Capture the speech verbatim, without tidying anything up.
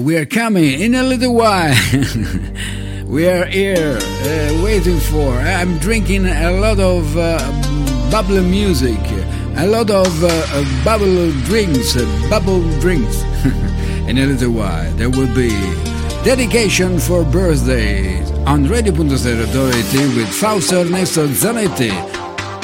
we are coming in a little while. We are here uh, waiting for. I'm drinking a lot of uh, bubble music, a lot of uh, bubble drinks, uh, bubble drinks. In a little while, there will be dedication for birthdays on Radio Punto Zero Authority with Fausto Ernesto Zanetti.